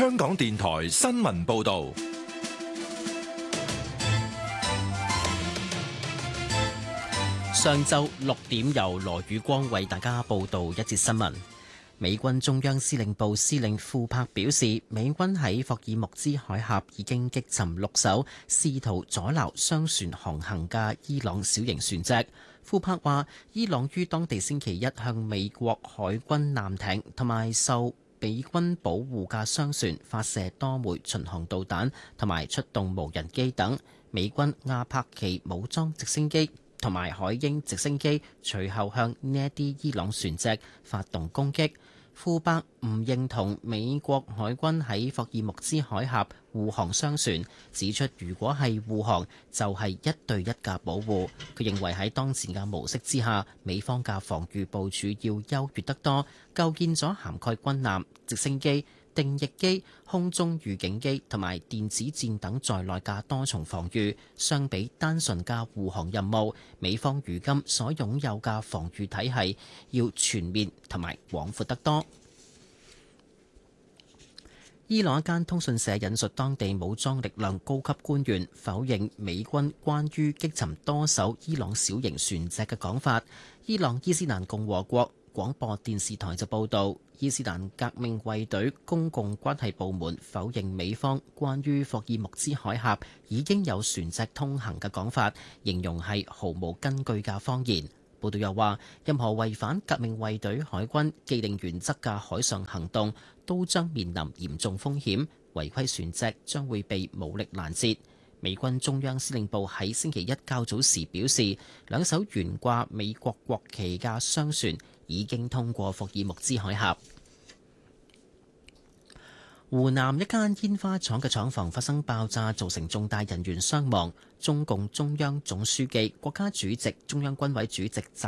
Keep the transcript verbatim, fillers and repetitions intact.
香港電台新聞報道。 上晝六點，由羅宇光為大家報道一節新聞。美軍中央司令部司令庫珀表示，美軍喺霍爾木茲海峽已經擊沉六艘試圖阻撓商船航行嘅伊朗小型船隻。庫珀話，伊朗於當地星期一向美國海軍艦艇同埋受美軍保護嘅商船發射多枚巡航導彈同埋出動無人機等。美軍阿帕奇武裝直升機同埋海鷹直升機隨後向呢一啲伊朗船隻發動攻擊。庫珀唔認同美國海軍喺霍爾木茲海峽護航商船，指出如果係護航就係一對一嘅保護。佢認為喺當前嘅模式之下，美方嘅防禦部署要優越得多，構建咗涵蓋軍艦、直升機、定翼機、空中預警機同埋電子戰等在內嘅多重防禦。相比單純嘅護航任務，美方如今所擁有嘅防禦體系要全面同埋廣闊得多。伊朗一間通訊社引述當地武裝力量高級官員否認美軍關於擊沉多艘伊朗小型船隻嘅講法。伊朗伊斯蘭共和國廣播電視台就報導，伊斯蘭革命衛隊公共關係部門否認美方關於霍爾木茲海峽已經有船隻通行嘅講法，形容係毫無根據嘅謊言。報道又話，任何違反革命衛隊海軍既定原則嘅海上行動都將面臨嚴重風險，違規船隻將會被武力攔截。美軍中央司令部喺星期一較早時表示，兩艘懸掛美國國旗嘅商船已經通過霍爾木茲海峽。湖南一間煙花廠嘅廠房發生爆炸，造成重大人員傷亡。中共中央總書記、國家主席、中央軍委主席習